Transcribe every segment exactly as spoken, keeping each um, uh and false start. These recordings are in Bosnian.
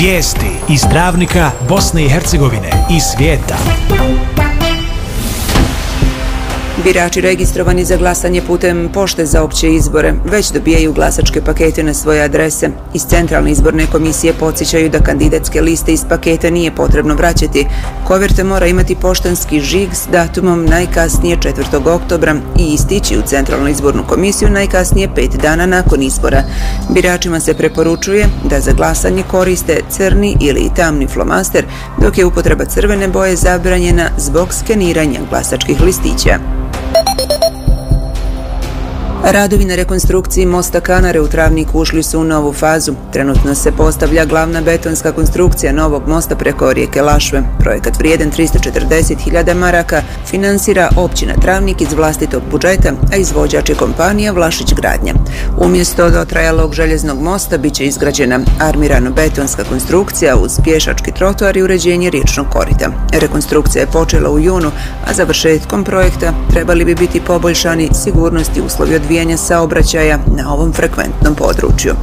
Vijesti iz Travnika, Bosne i Hercegovine i svijeta. Birači registrovani za glasanje putem pošte za opće izbore već dobijaju glasačke pakete na svoje adrese. Iz Centralne izborne komisije podsjećaju da kandidatske liste iz paketa nije potrebno vraćati. Koverte mora imati poštanski žig s datumom najkasnije četvrtog oktobra i istići u Centralnu izbornu komisiju najkasnije pet dana nakon izbora. Biračima se preporučuje da za glasanje koriste crni ili tamni flomaster, dok je upotreba crvene boje zabranjena zbog skeniranja glasačkih listića. Radovi na rekonstrukciji mosta Kanare u Travniku ušli su u novu fazu. Trenutno se postavlja glavna betonska konstrukcija novog mosta preko rijeke Lašve. Projekat vrijedan tristo četrdeset hiljada maraka finansira općina Travnik iz vlastitog budžeta, a izvođač je kompanija Vlašić gradnja. Umjesto dotrajalog željeznog mosta biće izgrađena armirano-betonska konstrukcija uz pješački trotoar i uređenje riječnog korita. Rekonstrukcija je počela u junu, a završetkom projekta trebali bi biti poboljšani sigurnosti uslovi odvijanja saobraćaja na ovom frekventnom području.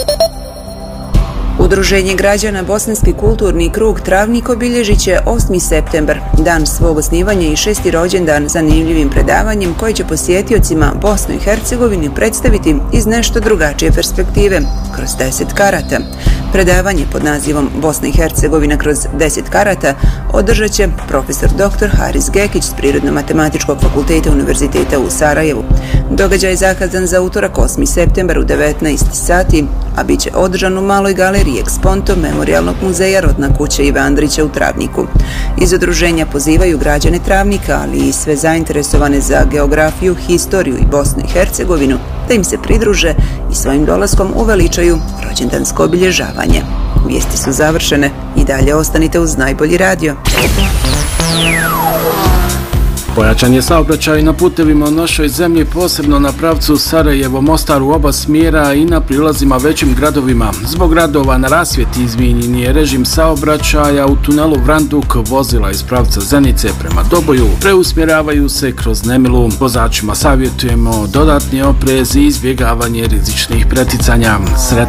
Udruženje građana Bosanski kulturni krug Travnik obilježit će osmi septembar, dan svog osnivanja i šesti rođendan zanimljivim predavanjem koje će posjetiocima Bosnu i Hercegovini predstaviti iz nešto drugačije perspektive, kroz deset karata. Predavanje pod nazivom Bosna i Hercegovina kroz deset karata održat će profesor doktor Haris Gekić s Prirodno-matematičkog fakulteta Univerziteta u Sarajevu. Događaj je zakazan za utorak osmi septembar u devetnaest sati, a bit će održan u maloj galeriji Eksponto Memorijalnog muzeja Rodna kuća Ive Andrića u Travniku. Iz udruženja pozivaju građane Travnika, ali i sve zainteresovane za geografiju, historiju i Bosnu i Hercegovinu, da im se pridruže i svojim dolaskom uveličaju rođendansko obilježavanje. Vijesti su završene i dalje ostanite uz najbolji radio. Pojačan je saobraćaj na putevima u našoj zemlji, posebno na pravcu Sarajevo-Mostar u oba smjera i na prilazima većim gradovima. Zbog radova na rasvjeti izmijenjen je režim saobraćaja u tunelu Vranduk. Vozila iz pravca Zenice prema Doboju preusmjeravaju se kroz nemilu. Vozačima savjetujemo dodatni oprez i izbjegavanje rizičnih preticanja. Sretno